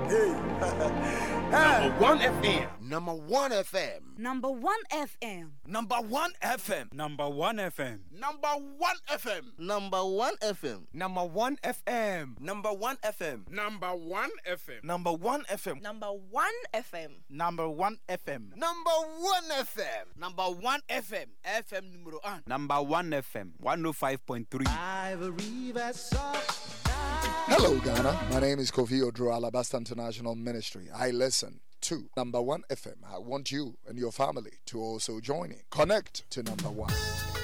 Number one FM. Number one FM. Number one FM. Number one FM. Number one FM. Number one FM. Number one FM. Number one FM. Number one FM. Number one FM. Number one FM. Number one FM. Number one FM. Number one FM. Number one FM. FM numero 1. Number one FM. 105.3. Hello, Ghana. My name is Kofi Odro, Alabasta International Ministry. I listen to Number One FM. I want you and your family to also join in. Connect to Number One.